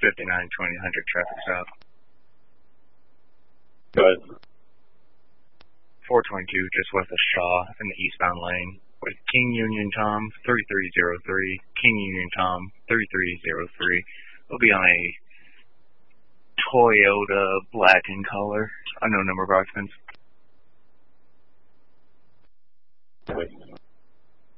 59-2000 traffic stop. Go ahead. 422 just west of Shaw in the eastbound lane with King Union Tom 3303. King Union Tom 3303. It'll be on a Toyota black in color. Unknown number of occupants. Wait.